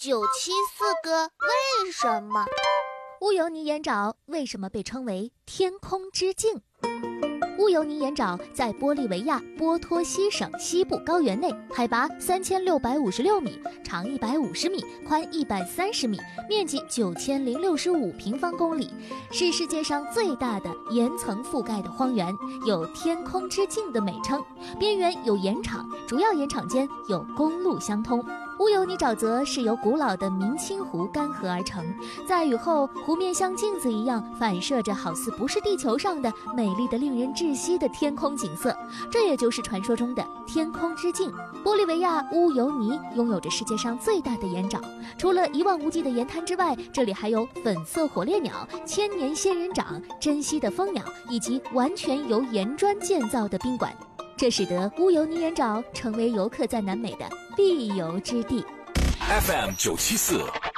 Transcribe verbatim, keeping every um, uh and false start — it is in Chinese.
九七四个为什么？ 乌尤尼盐沼为什么被称为天空之镜？乌尤尼盐沼在玻利维亚波托西省西部高原内，海拔三千六百五十六米，长一百五十米，宽一百三十米，面积九千零六十五平方公里，是世界上最大的岩层覆盖的荒原，有天空之镜的美称。边缘有盐场，主要盐场间有公路相通。乌尤尼沼泽是由古老的明清湖干涸而成，在雨后，湖面像镜子一样反射着好似不是地球上的美丽的令人窒息的天空景色，这也就是传说中的天空之镜。玻利维亚乌尤尼拥有着世界上最大的盐沼，除了一望无际的盐滩之外，这里还有粉色火烈鸟、千年仙人掌、珍稀的蜂鸟以及完全由盐砖建造的宾馆，这使得乌尤尼盐沼成为游客在南美的必游之地。 F M 九七四